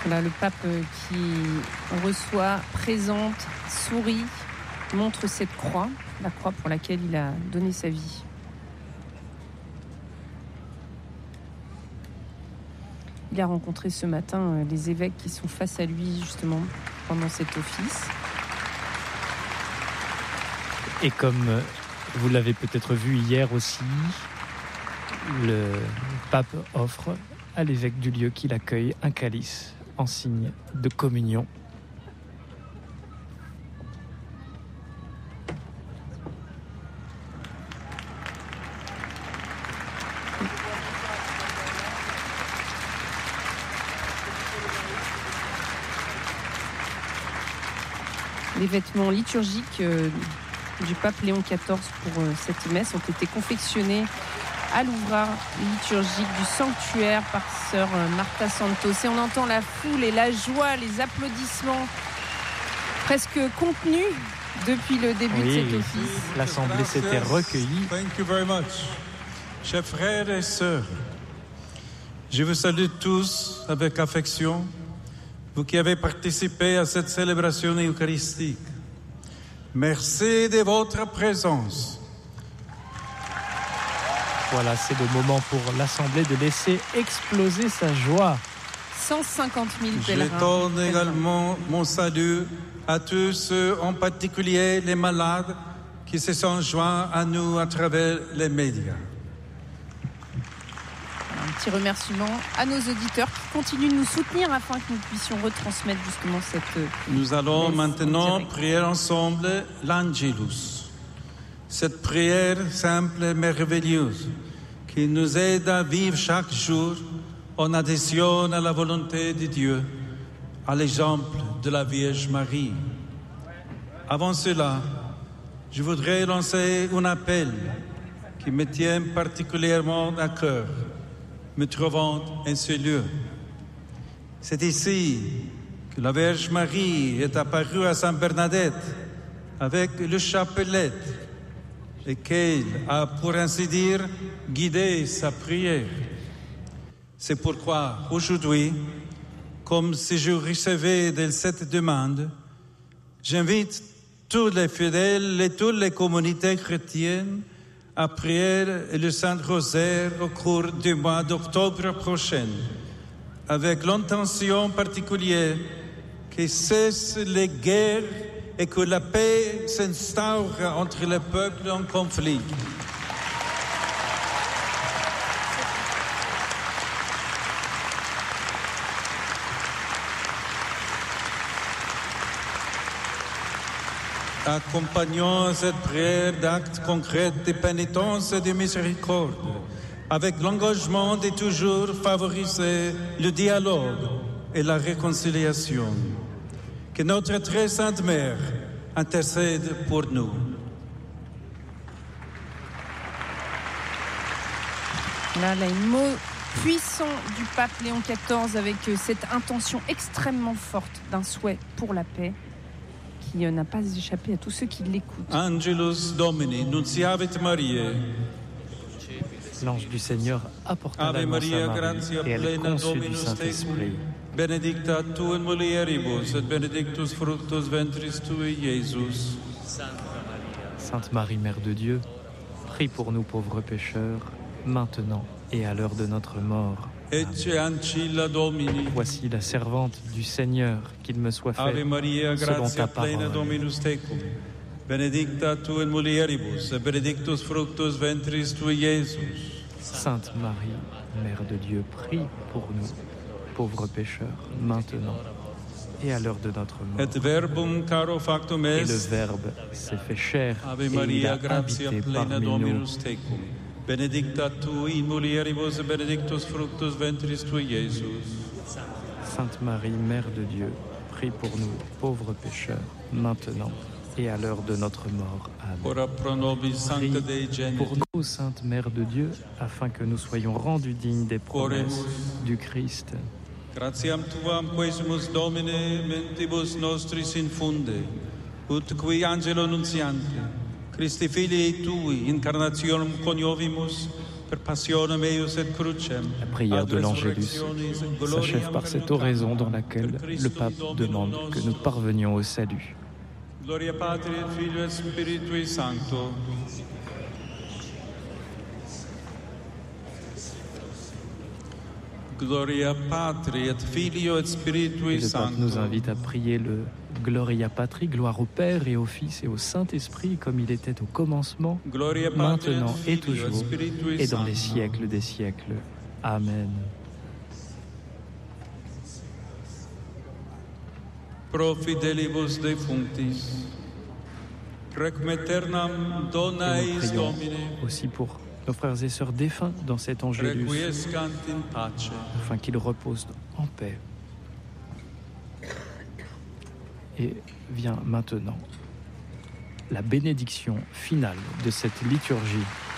Voilà, le pape qui reçoit, présente, sourit, montre cette croix, la croix pour laquelle il a donné sa vie. Il a rencontré ce matin les évêques qui sont face à lui justement pendant cet office. Et comme vous l'avez peut-être vu hier aussi, le pape offre à l'évêque du lieu qui l'accueille un calice en signe de communion. Les vêtements liturgiques du pape Léon XIV pour cette messe ont été confectionnés à l'ouvrage liturgique du sanctuaire par sœur Martha Santos. Et on entend la foule et la joie, les applaudissements presque contenus depuis le début de cet office. L'assemblée s'était recueillie. Thank you very much. Chers frères et sœurs, je vous salue tous avec affection, vous qui avez participé à cette célébration eucharistique. Merci de votre présence. Voilà, c'est le moment pour l'Assemblée de laisser exploser sa joie. 150 000 pèlerins. Je donne également mon salut à tous ceux, en particulier les malades, qui se sont joints à nous à travers les médias. Un petit remerciement à nos auditeurs qui continuent de nous soutenir afin que nous puissions retransmettre justement cette... Nous allons maintenant direct. prier ensemble l'Angelus. Cette prière simple et merveilleuse qui nous aide à vivre chaque jour en adhésion à la volonté de Dieu, à l'exemple de la Vierge Marie. Avant cela, je voudrais lancer un appel qui me tient particulièrement à cœur, me trouvant en ce lieu. C'est ici que la Vierge Marie est apparue à Sainte Bernadette avec le chapelet et qu'elle a, pour ainsi dire, guidé sa prière. C'est pourquoi aujourd'hui, comme si je recevais de cette demande, j'invite tous les fidèles et toutes les communautés chrétiennes à prier le Saint-Rosaire au cours du mois d'octobre prochain, avec l'intention particulière que cessent les guerres et que la paix s'instaure entre les peuples en conflit. Accompagnons cette prière d'actes concrets de pénitence et de miséricorde, avec l'engagement de toujours favoriser le dialogue et la réconciliation. Que notre très sainte Mère intercède pour nous. Là, les mots puissants du pape Léon XIV avec cette intention extrêmement forte d'un souhait pour la paix qui n'a pas échappé à tous ceux qui l'écoutent. Angelus Domini, nunciavit Mariae. L'ange du Seigneur apporta Ave l'annonce Maria, à Marie gratia et elle plena conçut du Dominus Saint-Esprit. tecum. Benedicta tu in mulieribus et benedictus fructus ventris tui, Iesus. Sainte Marie, Mère de Dieu, prie pour nous pauvres pécheurs, maintenant et à l'heure de notre mort. Ecce ancilla Domini. Voici la servante du Seigneur, qu'il me soit fait Ave Maria, selon gratia ta plena parole. Dominus tecum. Benedicta tu in mulieribus et benedictus fructus ventris tui, Iesus. Sainte Marie, Mère de Dieu, prie pour nous, pauvres pécheurs, maintenant et à l'heure de notre mort. Et verbum caro factum Et est. le Verbe s'est fait chair Ave et il Maria, a gratia habité plena parmi nous. Dominus tecum. Benedicta tu in mulieribus et benedictus fructus ventris tui, Iesus. Sainte Marie, Mère de Dieu, prie pour nous, pauvres pécheurs, maintenant et à l'heure de notre mort. Amen. Ora pro nobis Prie sancta Dei genitrix. pour nous, Sainte Mère de Dieu, afin que nous soyons rendus dignes des promesses du Christ. Gratiam tuam quesimus Domine mentibus nostris infunde, ut qui angelo nuntiante, Christi filii tui incarnationem coniovimus, La prière de l'Angélus s'achève par cette oraison dans laquelle le pape demande que nous parvenions au salut. Gloria Patri et Filio et Spiritui Sancto. Gloria Patri et Filio et Spiritui Et le pape nous Sancto. invite à prier le Gloria Patri, gloire au Père et au Fils et au Saint-Esprit, comme il était au commencement, Gloria Patri et maintenant et Filio et toujours, Spiritui et dans les Sancto. siècles des siècles. Amen. Pro fidelibus defunctis, requiem aeternam dona Et nous eis prions Domine, aussi pour nos frères et sœurs défunts dans cet Angélus, requiescant in pace. afin qu'ils reposent en paix. Et vient maintenant la bénédiction finale de cette liturgie.